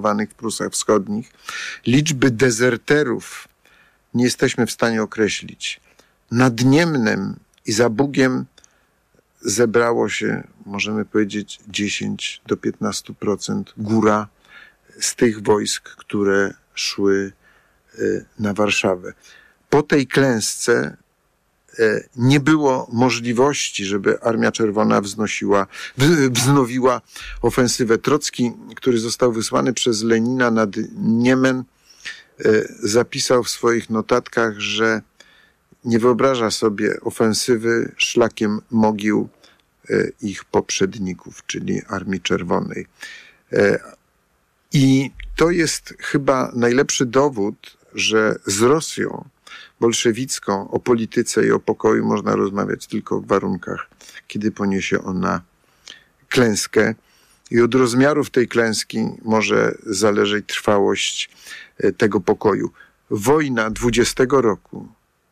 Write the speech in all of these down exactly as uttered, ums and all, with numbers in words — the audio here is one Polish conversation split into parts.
stacjonowanych w Prusach Wschodnich. Liczby dezerterów nie jesteśmy w stanie określić. Nad Niemnem i za Bugiem zebrało się, możemy powiedzieć, dziesięć do piętnastu procent góra z tych wojsk, które szły na Warszawę. Po tej klęsce nie było możliwości, żeby Armia Czerwona wznosiła, wznowiła ofensywę. Trocki, który został wysłany przez Lenina nad Niemen, zapisał w swoich notatkach, że nie wyobraża sobie ofensywy szlakiem mogił ich poprzedników, czyli Armii Czerwonej. I to jest chyba najlepszy dowód, że z Rosją bolszewicką o polityce i o pokoju można rozmawiać tylko w warunkach, kiedy poniesie ona klęskę. I od rozmiarów tej klęski może zależeć trwałość tego pokoju. Wojna dwudziestego roku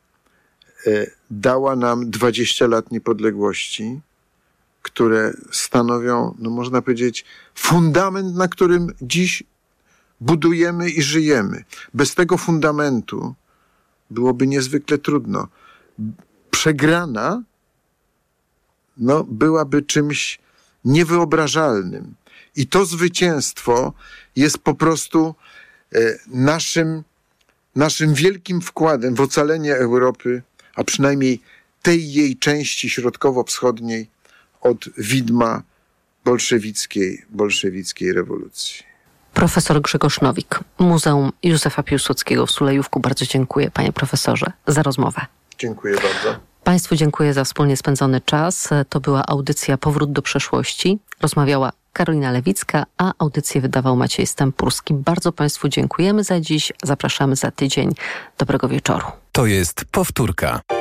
dała nam dwadzieścia lat niepodległości, które stanowią, no można powiedzieć, fundament, na którym dziś budujemy i żyjemy. Bez tego fundamentu byłoby niezwykle trudno. Przegrana no, byłaby czymś niewyobrażalnym. I to zwycięstwo jest po prostu e, naszym, naszym wielkim wkładem w ocalenie Europy, a przynajmniej tej jej części środkowo-wschodniej od widma bolszewickiej, bolszewickiej rewolucji. Profesor Grzegorz Nowik, Muzeum Józefa Piłsudskiego w Sulejówku. Bardzo dziękuję, panie profesorze, za rozmowę. Dziękuję bardzo. Państwu dziękuję za wspólnie spędzony czas. To była audycja Powrót do przeszłości. Rozmawiała Karolina Lewicka, a audycję wydawał Maciej Stępurski. Bardzo państwu dziękujemy za dziś. Zapraszamy za tydzień. Dobrego wieczoru. To jest powtórka.